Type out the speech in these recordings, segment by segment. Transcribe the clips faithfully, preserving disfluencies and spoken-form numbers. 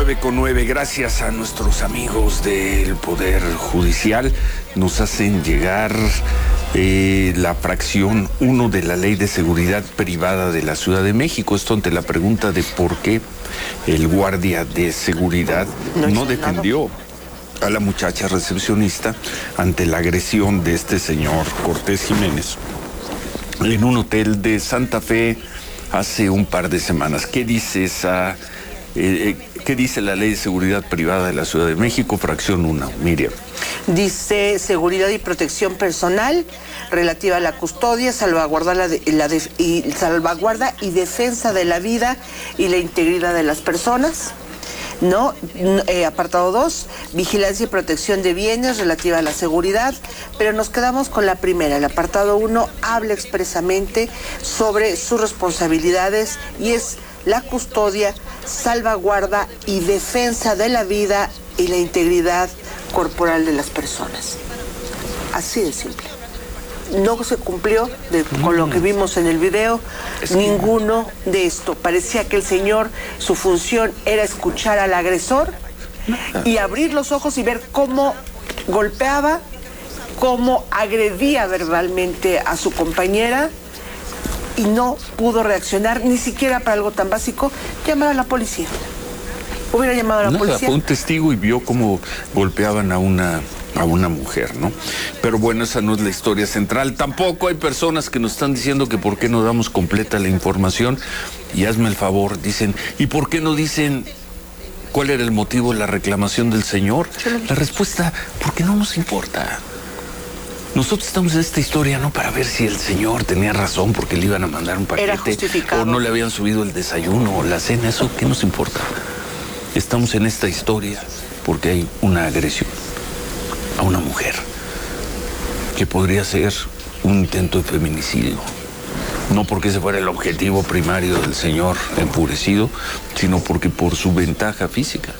nueve con nueve, gracias a nuestros amigos del Poder Judicial, nos hacen llegar eh, la fracción uno de la Ley de Seguridad Privada de la Ciudad de México. Esto ante la pregunta de por qué el guardia de seguridad no, no defendió a la muchacha recepcionista ante la agresión de este señor Cortés Jiménez en un hotel de Santa Fe hace un par de semanas. ¿Qué dice esa... Eh, ¿Qué dice la Ley de Seguridad Privada de la Ciudad de México, fracción uno? Miriam. Dice seguridad y protección personal relativa a la custodia, salvaguarda, la de, la de, y, salvaguarda y defensa de la vida y la integridad de las personas. No, eh, apartado dos, vigilancia y protección de bienes relativa a la seguridad, pero nos quedamos con la primera. El apartado uno habla expresamente sobre sus responsabilidades y es la custodia, salvaguarda y defensa de la vida y la integridad corporal de las personas. Así de simple. No se cumplió de, con lo que vimos en el video, es ninguno que... de esto. Parecía que el señor, su función era escuchar al agresor y abrir los ojos y ver cómo golpeaba, cómo agredía verbalmente a su compañera, y no pudo reaccionar ni siquiera para algo tan básico, llamar a la policía. Hubiera llamado a la Nada, policía. Fue un testigo y vio cómo golpeaban a una, a una mujer, ¿no? Pero bueno, esa no es la historia central. Tampoco hay personas que nos están diciendo que por qué no damos completa la información. Y hazme el favor, dicen, ¿y por qué no dicen cuál era el motivo de la reclamación del señor? La respuesta, porque no nos importa. Nosotros estamos en esta historia no para ver si el señor tenía razón porque le iban a mandar un paquete o no le habían subido el desayuno o la cena. Eso, ¿qué nos importa? Estamos en esta historia porque hay una agresión a una mujer que podría ser un intento de feminicidio. No porque ese fuera el objetivo primario del señor enfurecido, sino porque por su ventaja física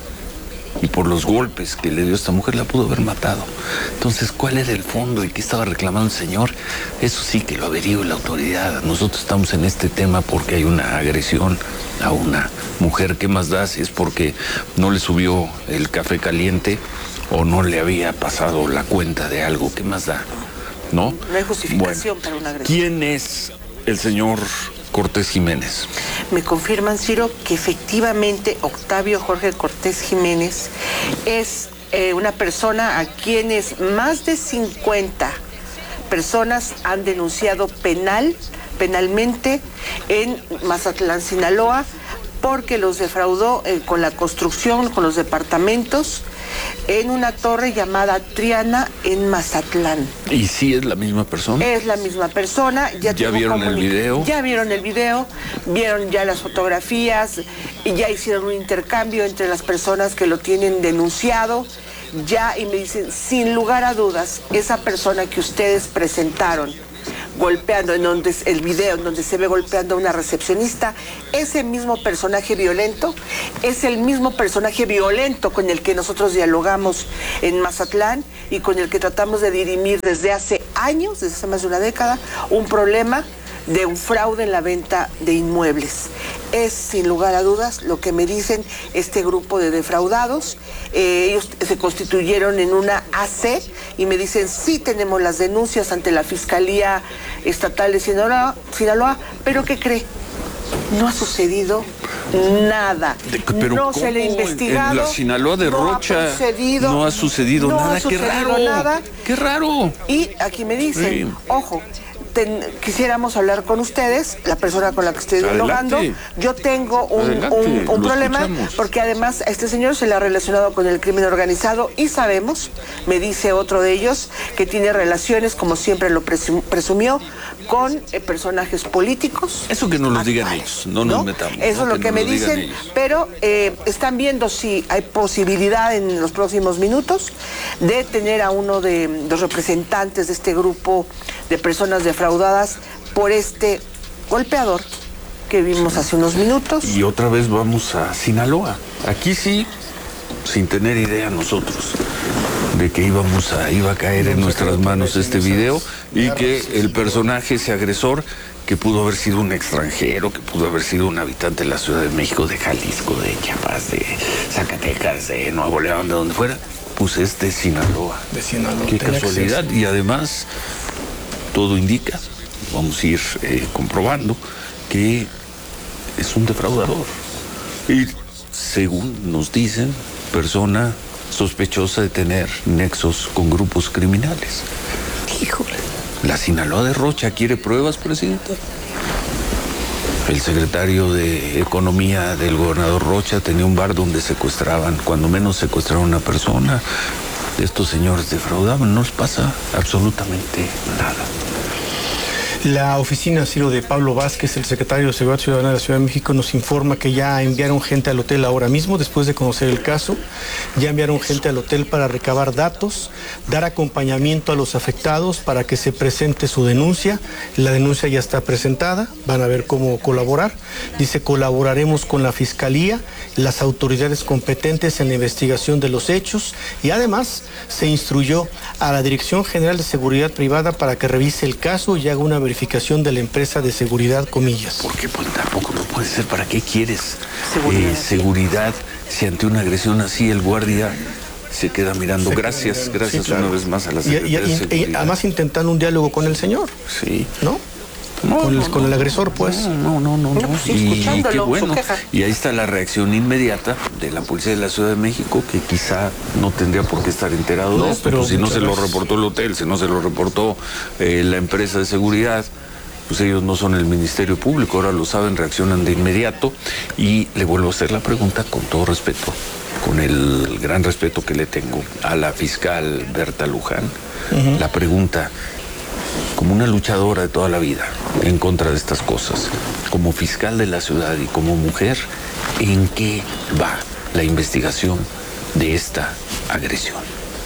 y por los golpes que le dio esta mujer la pudo haber matado. Entonces, ¿cuál era el fondo y qué estaba reclamando el señor? Eso sí que lo averigüe la autoridad. Nosotros estamos en este tema porque hay una agresión a una mujer. ¿Qué más da si es porque no le subió el café caliente o no le había pasado la cuenta de algo? ¿Qué más da? ¿No? No hay justificación bueno, para una agresión. ¿Quién es el señor Cortés Jiménez? Me confirman, Ciro, que efectivamente Octavio Jorge Cortés Jiménez es eh, una persona a quienes más de cincuenta personas han denunciado penal, penalmente en Mazatlán, Sinaloa, porque los defraudó eh, con la construcción, con los departamentos, en una torre llamada Triana en Mazatlán. ¿Y sí es la misma persona? Es la misma persona. ¿Ya, ¿Ya vieron el video? Ya vieron el video, vieron ya las fotografías, y ya hicieron un intercambio entre las personas que lo tienen denunciado. Ya, y me dicen, sin lugar a dudas, esa persona que ustedes presentaron golpeando, en donde el video en donde se ve golpeando a una recepcionista, ese mismo personaje violento es el mismo personaje violento con el que nosotros dialogamos en Mazatlán y con el que tratamos de dirimir desde hace años, desde hace más de una década, un problema de un fraude en la venta de inmuebles. Es, sin lugar a dudas, lo que me dicen este grupo de defraudados. Eh, ellos se constituyeron en una A C y me dicen, sí tenemos las denuncias ante la Fiscalía Estatal de Sinaloa, Sinaloa pero ¿qué cree? No ha sucedido nada. De, pero no ¿cómo? se le ha investigado. En la Sinaloa de no Rocha ha procedido, no ha sucedido no nada. Ha sucedido ¡Qué raro! Nada. ¡Qué raro! Y aquí me dicen, sí. ojo, Ten, quisiéramos hablar con ustedes, la persona con la que estoy dialogando. Yo tengo un, un, un problema escuchamos. Porque además a este señor se le ha relacionado con el crimen organizado y sabemos, me dice otro de ellos, que tiene relaciones, como siempre lo presum, presumió, con eh, personajes políticos. Eso que no lo digan ellos, no nos ¿no? metamos. Eso no, es lo que, que me dicen, pero eh, están viendo si hay posibilidad en los próximos minutos de tener a uno de los representantes de este grupo de personas defraudadas por este golpeador que vimos hace unos minutos. Y otra vez vamos a Sinaloa. Aquí sí, sin tener idea nosotros de que íbamos a, iba a caer en nuestras manos este video y que el personaje, ese agresor, que pudo haber sido un extranjero, que pudo haber sido un habitante de la Ciudad de México, de Jalisco, de Chiapas, de Zacatecas, de Nuevo León, de donde fuera, pues es de Sinaloa. De Sinaloa. Qué casualidad. Y además, todo indica, vamos a ir eh, comprobando, que es un defraudador. Y según nos dicen, persona sospechosa de tener nexos con grupos criminales. Híjole. La Sinaloa de Rocha quiere pruebas, presidente. El secretario de Economía del gobernador Rocha tenía un bar donde secuestraban, cuando menos secuestraron a una persona. Estos señores defraudaban, no les pasa absolutamente nada. La oficina, Ciro, de Pablo Vázquez, el secretario de Seguridad Ciudadana de la Ciudad de México, nos informa que ya enviaron gente al hotel ahora mismo, después de conocer el caso. Ya enviaron gente al hotel para recabar datos, dar acompañamiento a los afectados para que se presente su denuncia. La denuncia ya está presentada, van a ver cómo colaborar. Dice, colaboraremos con la Fiscalía, las autoridades competentes en la investigación de los hechos, y además se instruyó a la Dirección General de Seguridad Privada para que revise el caso y haga una verificación de la empresa de seguridad, comillas. Porque pues tampoco no puede ser. ¿Para qué quieres seguridad? Eh, seguridad si ante una agresión así el guardia se queda mirando? Se gracias, queda mirando. Gracias sí, claro. Una vez más a la Secretaría y, y, de Seguridad. Y además intentando un diálogo con el señor. Sí. ¿No? No, con, no, el, con no, el agresor, pues. No, no, no, no. no pues sí, y, y qué bueno. Queja. Y ahí está la reacción inmediata de la Policía de la Ciudad de México, que quizá no tendría por qué estar enterado no, de esto. Pero pues si no se lo reportó el hotel, si no se lo reportó eh, la empresa de seguridad, pues ellos no son el Ministerio Público, ahora lo saben, reaccionan de inmediato. Y le vuelvo a hacer la pregunta con todo respeto, con el gran respeto que le tengo a la fiscal Berta Luján. Uh-huh. La pregunta, como una luchadora de toda la vida en contra de estas cosas, como fiscal de la ciudad y como mujer, ¿en qué va la investigación de esta agresión?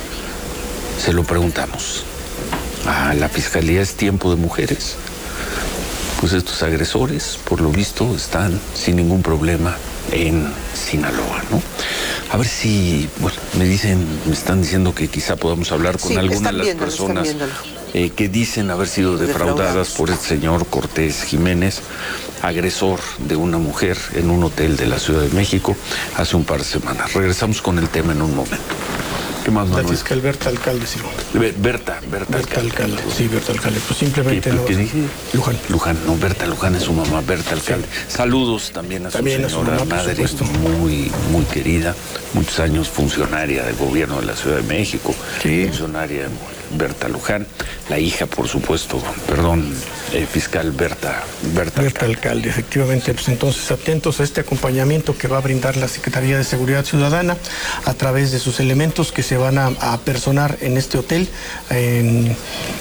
Se lo preguntamos. ¿A la Fiscalía es tiempo de mujeres? Pues estos agresores, por lo visto, están sin ningún problema en Sinaloa, ¿no? A ver si, bueno, me dicen, me están diciendo que quizá podamos hablar con sí, alguna de las viendo, personas eh, que dicen haber sido defraudadas, defraudadas por el señor Cortés Jiménez, agresor de una mujer en un hotel de la Ciudad de México hace un par de semanas. Regresamos con el tema en un momento. ¿Qué más, Manuel? La fiscal Berta Alcalde, sí. Berta, Berta, Berta Alcalde. Alcalde. Sí, Berta Alcalde. Pues simplemente ¿Qué, no. ¿qué dije? Luján. Luján, no, Berta Luján es su mamá, Berta Alcalde. Sí. Saludos también a su también señora a su mamá, madre, muy, muy querida, muchos años funcionaria del gobierno de la Ciudad de México, sí. Funcionaria Berta Luján, la hija, por supuesto, perdón, eh, fiscal Berta, Berta, Berta Alcalde. Alcalde, efectivamente. Pues entonces atentos a este acompañamiento que va a brindar la Secretaría de Seguridad Ciudadana a través de sus elementos que se van a, a personar en este hotel en,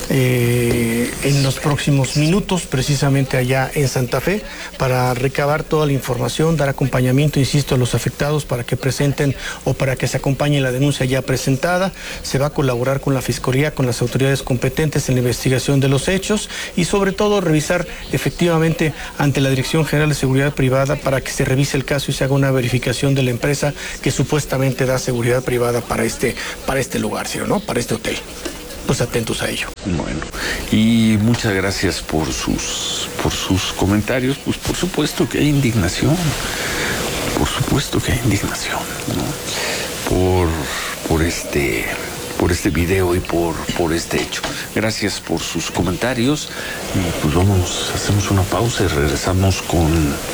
eh, en los próximos minutos, precisamente allá en Santa Fe, para recabar toda la información, dar acompañamiento, insisto, a los afectados para que presenten o para que se acompañe la denuncia ya presentada. Se va a colaborar con la Fiscalía, con las autoridades competentes en la investigación de los hechos y sobre todo revisar efectivamente ante la Dirección General de Seguridad Privada para que se revise el caso y se haga una verificación de la empresa que supuestamente da seguridad privada para este, para este lugar, ¿sí o no? Para este hotel. Pues atentos a ello. Bueno, y muchas gracias por sus, por sus comentarios. Pues por supuesto que hay indignación. Por supuesto que hay indignación, ¿no? Por, por este... por este video y por, por este hecho. Gracias por sus comentarios. Y pues vamos, hacemos una pausa y regresamos con,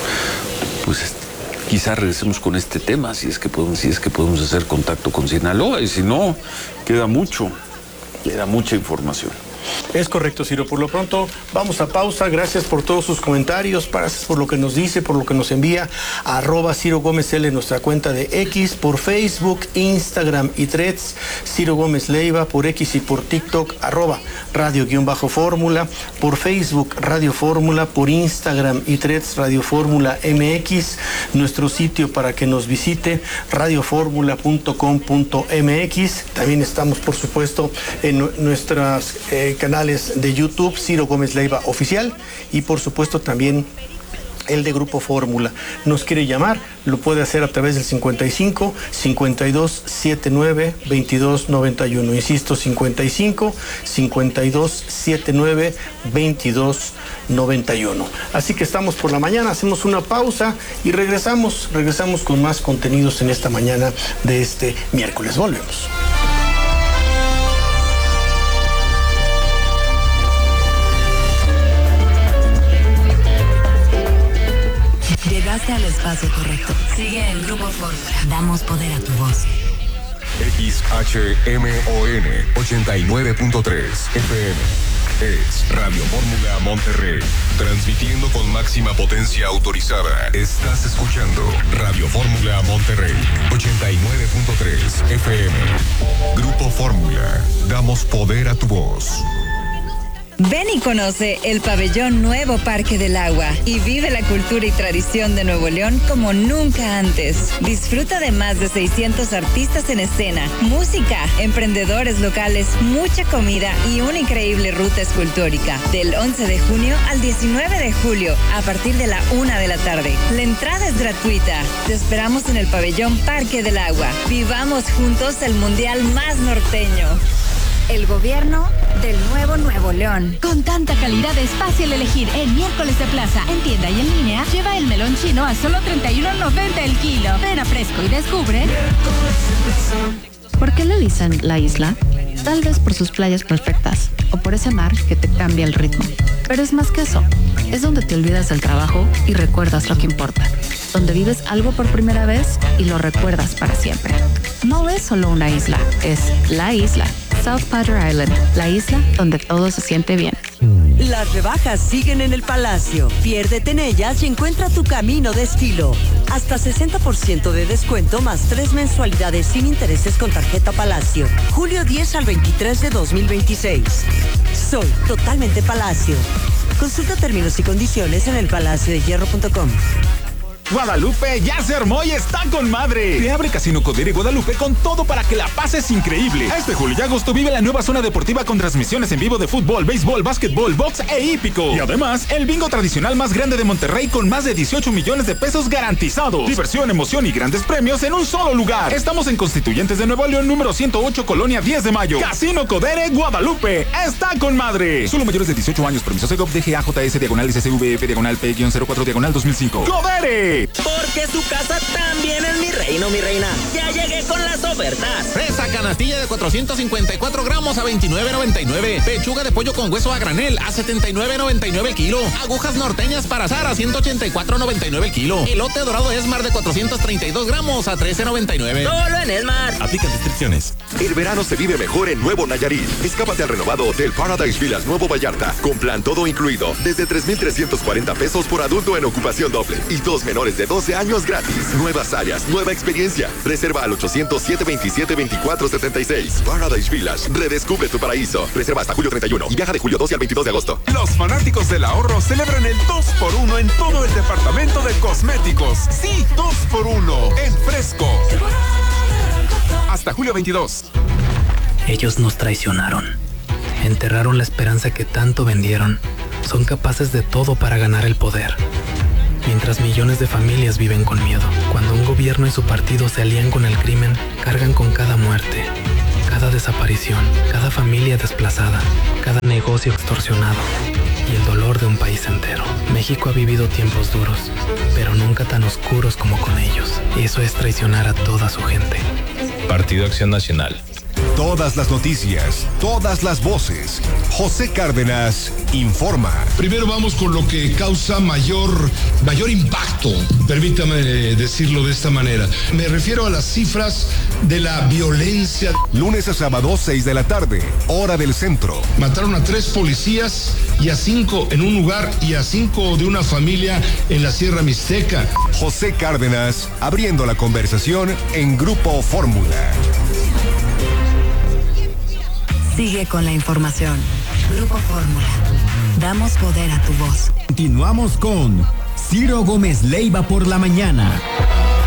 pues quizá regresemos con este tema, si es que podemos, si es que podemos hacer contacto con Sinaloa, y si no, queda mucho, queda mucha información. Es correcto, Ciro. Por lo pronto, vamos a pausa. Gracias por todos sus comentarios, gracias por lo que nos dice, por lo que nos envía a arroba Ciro Gómez L en nuestra cuenta de X, por Facebook, Instagram y Threads, Ciro Gómez Leiva, por X y por TikTok, arroba Radio-Fórmula, por Facebook, Radio Fórmula, por Instagram y Threads, Radio Fórmula M X, nuestro sitio para que nos visite, radio fórmula punto com punto m x. También estamos, por supuesto, en nuestras eh, canales de YouTube, Ciro Gómez Leiva Oficial, y por supuesto también el de Grupo Fórmula. Nos quiere llamar, lo puede hacer a través del cincuenta y cinco, cincuenta y dos, setenta y nueve, veintidós noventa y uno. Insisto, cincuenta y cinco, cincuenta y dos, setenta y nueve, veintidós noventa y uno. Así que estamos por la mañana, hacemos una pausa y regresamos, regresamos con más contenidos en esta mañana de este miércoles. Volvemos. Llegaste al espacio correcto. Sigue el Grupo Fórmula. Damos poder a tu voz. X H M O N ochenta y nueve punto tres F M. Es Radio Fórmula Monterrey. Transmitiendo con máxima potencia autorizada. Estás escuchando Radio Fórmula Monterrey ochenta y nueve punto tres F M. Grupo Fórmula. Damos poder a tu voz. Ven y conoce el pabellón Nuevo Parque del Agua y vive la cultura y tradición de Nuevo León como nunca antes. Disfruta de más de seiscientos artistas en escena, música, emprendedores locales, mucha comida y una increíble ruta escultórica. Del once de junio al diecinueve de julio, a partir de la una de la tarde. La entrada es gratuita. Te esperamos en el pabellón Parque del Agua. Vivamos juntos el mundial más norteño. El gobierno del nuevo Nuevo León. Con tanta calidad es fácil elegir en miércoles de plaza, en tienda y en línea. Lleva el melón chino a solo treinta y uno noventa el kilo. Ven a Fresco y descubre. ¿Por qué le dicen la isla? Tal vez por sus playas perfectas o por ese mar que te cambia el ritmo. Pero es más que eso. Es donde te olvidas del trabajo y recuerdas lo que importa. Donde vives algo por primera vez y lo recuerdas para siempre. No es solo una isla, es la isla. South Padre Island, la isla donde todo se siente bien. Las rebajas siguen en el Palacio. Piérdete en ellas y encuentra tu camino de estilo. Hasta sesenta por ciento de descuento más tres mensualidades sin intereses con tarjeta Palacio. Julio diez al veintitrés de dos mil veintiséis. Soy totalmente Palacio. Consulta términos y condiciones en el palacio de hierro punto com. Guadalupe ya se armó y está con madre. Te abre Casino Codere Guadalupe con todo para que la pases increíble. Este julio y agosto vive la nueva zona deportiva con transmisiones en vivo de fútbol, béisbol, básquetbol, box e hípico. Y además, el bingo tradicional más grande de Monterrey con más de dieciocho millones de pesos garantizados. Diversión, emoción y grandes premios en un solo lugar. Estamos en Constituyentes de Nuevo León, número ciento ocho, Colonia diez de mayo. Casino Codere Guadalupe está con madre. Solo mayores de dieciocho años. Permiso Segov D G A J S diagonal S C V F diagonal P cero cuatro diagonal dos mil cinco. ¡Codere! Porque su casa también es mi reino, mi reina. Ya llegué con las ofertas. Fresa canastilla de cuatrocientos cincuenta y cuatro gramos a veintinueve noventa y nueve. Pechuga de pollo con hueso a granel a setenta y nueve noventa y nueve el kilo. Agujas norteñas para asar a ciento ochenta y cuatro noventa y nueve el kilo. Elote dorado Esmar de cuatrocientos treinta y dos gramos a trece noventa y nueve. Solo en Esmar. Aplican restricciones. El verano se vive mejor en Nuevo Nayarit. Escápate al renovado Hotel Paradise Villas Nuevo Vallarta. Con plan todo incluido. Desde tres mil trescientos cuarenta pesos por adulto en ocupación doble. Y dos menores de doce años gratis. Nuevas áreas, nueva experiencia. Reserva al ochocientos siete veintisiete veinticuatro setenta y seis. Paradise Village. Redescubre tu paraíso. Reserva hasta julio treinta y uno y viaja de julio doce al veintidós de agosto. Los fanáticos del ahorro celebran el dos por uno en todo el departamento de cosméticos. Sí, dos por uno en Fresco. Hasta julio veintidós. Ellos nos traicionaron. Enterraron la esperanza que tanto vendieron. Son capaces de todo para ganar el poder. Mientras millones de familias viven con miedo. Cuando un gobierno y su partido se alían con el crimen, cargan con cada muerte, cada desaparición, cada familia desplazada, cada negocio extorsionado y el dolor de un país entero. México ha vivido tiempos duros, pero nunca tan oscuros como con ellos. Y eso es traicionar a toda su gente. Partido Acción Nacional. Todas las noticias, todas las voces. José Cárdenas informa. Primero vamos con lo que causa mayor, mayor impacto, permítame decirlo de esta manera. Me refiero a las cifras de la violencia. Lunes a sábado, seis de la tarde, hora del centro. Mataron a tres policías y a cinco en un lugar y a cinco de una familia en la Sierra Mixteca. José Cárdenas, abriendo la conversación en Grupo Fórmula. Sigue con la información. Grupo Fórmula. Damos poder a tu voz. Continuamos con Ciro Gómez Leiva por la mañana.